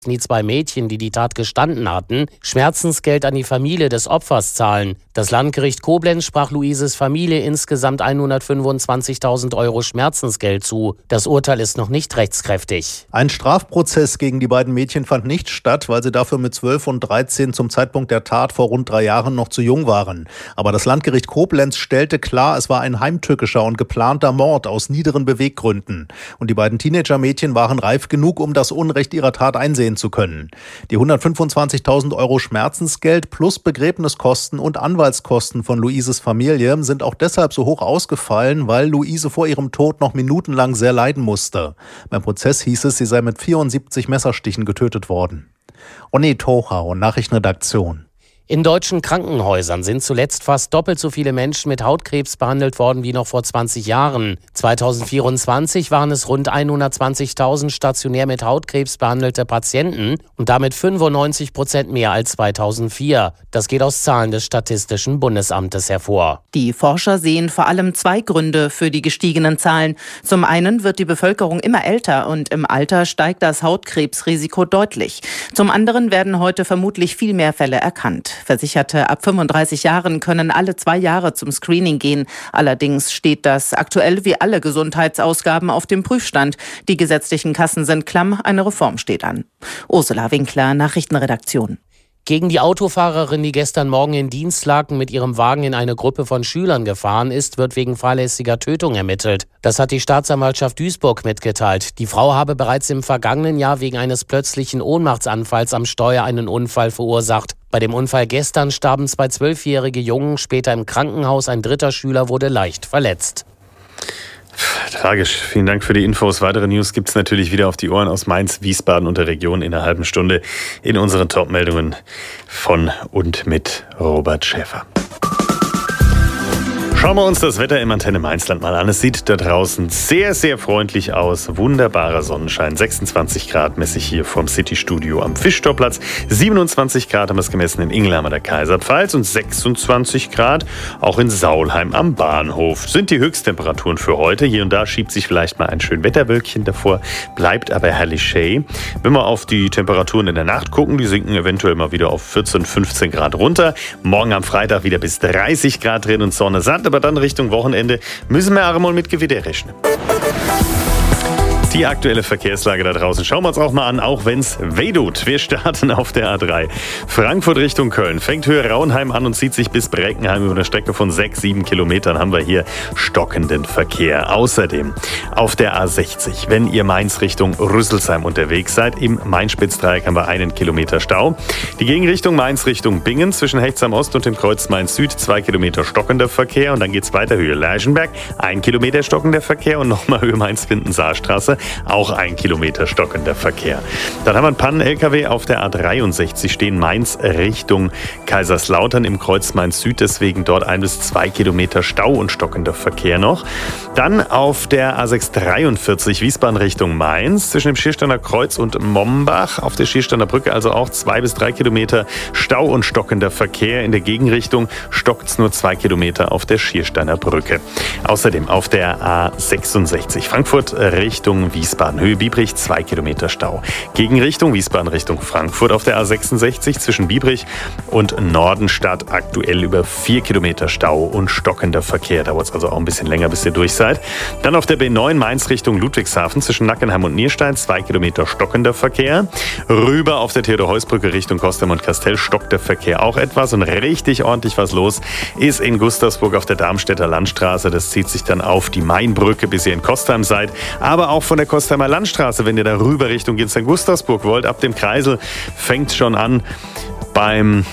die 2 Mädchen, die die Tat gestanden hatten, Schmerzensgeld an die Familie des Opfers zahlen. Das Landgericht Koblenz sprach Luises Familie insgesamt 125.000 € Schmerzensgeld zu. Das Urteil ist noch nicht rechtskräftig. Ein Strafprozess gegen die beiden Mädchen fand nicht statt, weil sie dafür mit 12 und 13 zum Zeitpunkt der Tat vor rund 3 Jahren noch zu jung waren. Aber das Landgericht Koblenz stellte klar, es war ein heimtückischer und geplanter Mord aus niederen Beweggründen. Und die beiden Teenager-Mädchen waren reif genug, um das Unrecht ihrer Tat einsehen zu können. Die 125.000 € Schmerzensgeld plus Begräbniskosten und Anwaltskosten von Luises Familie sind auch deshalb so hoch ausgefallen, weil Luise vor ihrem Tod noch minutenlang sehr leiden musste. Beim Prozess hieß es, sie sei mit 74 Messerstichen getötet worden. Onni Tochau, Nachrichtenredaktion. In deutschen Krankenhäusern sind zuletzt fast doppelt so viele Menschen mit Hautkrebs behandelt worden wie noch vor 20 Jahren. 2024 waren es rund 120.000 stationär mit Hautkrebs behandelte Patienten und damit 95% mehr als 2004. Das geht aus Zahlen des Statistischen Bundesamtes hervor. Die Forscher sehen vor allem 2 Gründe für die gestiegenen Zahlen. Zum einen wird die Bevölkerung immer älter und im Alter steigt das Hautkrebsrisiko deutlich. Zum anderen werden heute vermutlich viel mehr Fälle erkannt. Versicherte ab 35 Jahren können alle 2 Jahre zum Screening gehen. Allerdings steht das aktuell wie alle Gesundheitsausgaben auf dem Prüfstand. Die gesetzlichen Kassen sind klamm, eine Reform steht an. Ursula Winkler, Nachrichtenredaktion. Gegen die Autofahrerin, die gestern Morgen in Dienstlaken mit ihrem Wagen in eine Gruppe von Schülern gefahren ist, wird wegen fahrlässiger Tötung ermittelt. Das hat die Staatsanwaltschaft Duisburg mitgeteilt. Die Frau habe bereits im vergangenen Jahr wegen eines plötzlichen Ohnmachtsanfalls am Steuer einen Unfall verursacht. Bei dem Unfall gestern starben 2 12-jährige Jungen, später im Krankenhaus. Ein 3. Schüler wurde leicht verletzt. Tragisch. Vielen Dank für die Infos. Weitere News gibt es natürlich wieder auf die Ohren aus Mainz, Wiesbaden und der Region in einer halben Stunde in unseren Top-Meldungen von und mit Robert Schäfer. Schauen wir uns das Wetter im Antenne Mainzland mal an. Es sieht da draußen sehr, sehr freundlich aus. Wunderbarer Sonnenschein. 26 Grad messe ich hier vom City-Studio am Fischtorplatz. 27 Grad haben wir es gemessen in Ingelheim an der Kaiserpfalz und 26 Grad auch in Saulheim am Bahnhof. Sind die Höchsttemperaturen für heute. Hier und da schiebt sich vielleicht mal ein schön Wetterwölkchen davor, bleibt aber herrlich schön. Wenn wir auf die Temperaturen in der Nacht gucken, die sinken eventuell mal wieder auf 14, 15 Grad runter. Morgen am Freitag wieder bis 30 Grad drin und Sonne satt. Aber dann Richtung Wochenende müssen wir einmal mit Gewitter rechnen. Die aktuelle Verkehrslage da draußen schauen wir uns auch mal an, auch wenn es weh tut. Wir starten auf der A3. Frankfurt Richtung Köln. Fängt Höhe Raunheim an und zieht sich bis Breckenheim über eine Strecke von 6-7 Kilometern. Haben wir hier stockenden Verkehr. Außerdem auf der A60, wenn ihr Mainz Richtung Rüsselsheim unterwegs seid, im Main-Spitz-Dreieck haben wir 1 Kilometer Stau. Die Gegenrichtung Mainz Richtung Bingen zwischen Hechtsheim Ost und dem Kreuz Mainz Süd 2 Kilometer stockender Verkehr. Und dann geht es weiter Höhe Lerchenberg, 1 Kilometer stockender Verkehr und nochmal Höhe Mainz-Finden-Saarstraße. Auch 1 Kilometer stockender Verkehr. Dann haben wir einen Pannen-LKW auf der A63 stehen, Mainz Richtung Kaiserslautern im Kreuz Mainz Süd. Deswegen dort 1 bis 2 Kilometer Stau und stockender Verkehr noch. Dann auf der A643 Wiesbaden Richtung Mainz zwischen dem Schiersteiner Kreuz und Mombach. Auf der Schiersteiner Brücke also auch 2 bis 3 Kilometer Stau und stockender Verkehr. In der Gegenrichtung stockt es nur 2 Kilometer auf der Schiersteiner Brücke. Außerdem auf der A66 Frankfurt Richtung Wiesbaden, Höhe Biebrich 2 Kilometer Stau. Gegenrichtung Wiesbaden Richtung Frankfurt auf der A66 zwischen Biebrich und Nordenstadt aktuell über 4 Kilometer Stau und stockender Verkehr. Dauert es also auch ein bisschen länger, bis ihr durch seid. Dann auf der B9 Mainz Richtung Ludwigshafen zwischen Nackenheim und Nierstein 2 Kilometer stockender Verkehr. Rüber auf der Theodor-Heuss-Brücke Richtung Kostheim und Kastell stockt der Verkehr auch etwas und richtig ordentlich was los ist in Gustavsburg auf der Darmstädter Landstraße. Das zieht sich dann auf die Mainbrücke, bis ihr in Kostheim seid, aber auch von der Kostheimer Landstraße, wenn ihr da rüber Richtung Ginzing-Gustavsburg wollt. Ab dem Kreisel fängt schon an beim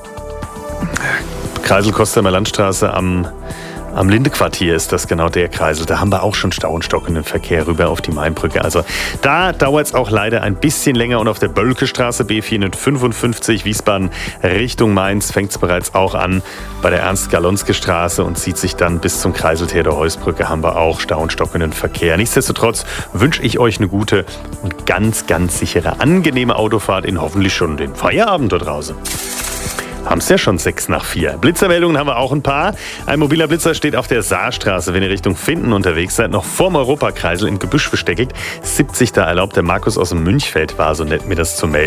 Kreisel Kostheimer Landstraße am Lindequartier ist das genau der Kreisel. Da haben wir auch schon Stau und stockenden Verkehr rüber auf die Mainbrücke. Also da dauert es auch leider ein bisschen länger. Und auf der Bölkestraße B455 Wiesbaden Richtung Mainz fängt es bereits auch an bei der Ernst-Galonske-Straße und zieht sich dann bis zum Kreisel Theodor-Heuss-Brücke haben wir auch Stau und stockenden Verkehr. Nichtsdestotrotz wünsche ich euch eine gute und ganz, ganz sichere, angenehme Autofahrt in hoffentlich schon den Feierabend da draußen. Haben es ja schon 3:06. Blitzermeldungen haben wir auch ein paar. Ein mobiler Blitzer steht auf der Saarstraße, wenn ihr Richtung Finden unterwegs seid, noch vorm Europakreisel im Gebüsch versteckt. 70 da erlaubt. Der Markus aus dem Münchfeld war so nett, mir das zu melden.